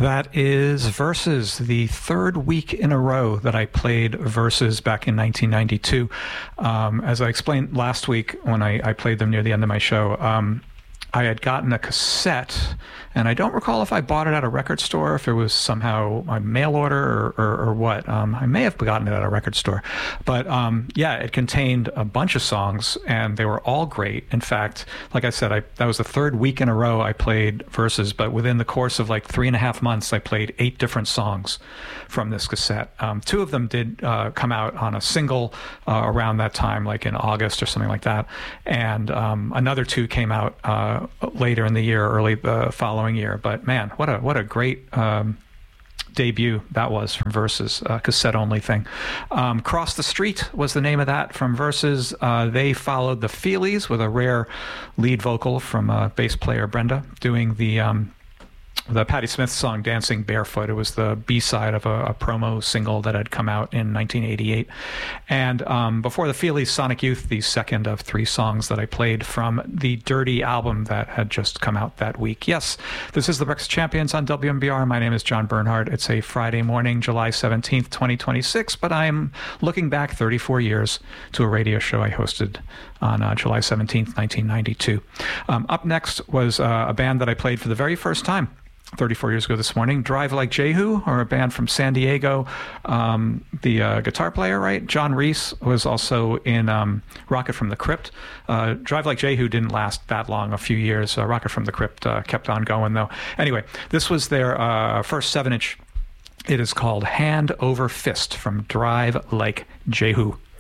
That is Versus, the third week in a row that I played Versus back in 1992. As I explained last week when I played them near the end of my show, I had gotten a cassette, and I don't recall if I bought it at a record store, if it was somehow a mail order or what. I may have gotten it at a record store. But yeah, it contained a bunch of songs, and they were all great. In fact, like I said, that was the third week in a row I played Versus, but within the course of like 3.5 months, I played 8 different songs from this cassette. 2 of them did come out on a single around that time, like in August or something like that. And another 2 came out later in the year, early the following year. But man, what a great debut that was from Versus, cassette only thing. Cross the Street was the name of that from Versus. They followed the Feelies with a rare lead vocal from bass player Brenda doing the Patti Smith song Dancing Barefoot. It was the B-side of a promo single that had come out in 1988. And before the Feelies, Sonic Youth, the second of 3 songs that I played from the Dirty album that had just come out that week. Yes, this is the Breakfast Champions on WMBR. My name is John Bernhardt. It's a Friday morning, July 17th, 2026, but I'm looking back 34 years to a radio show I hosted on July 17th, 1992. Up next was a band that I played for the very first time 34 years ago this morning, Drive Like Jehu, or a band from San Diego. The guitar player, right? John Reese was also in Rocket from the Crypt. Drive Like Jehu didn't last that long, a few years. Rocket from the Crypt kept on going, though. Anyway, this was their first 7-inch. It is called Hand Over Fist from Drive Like Jehu.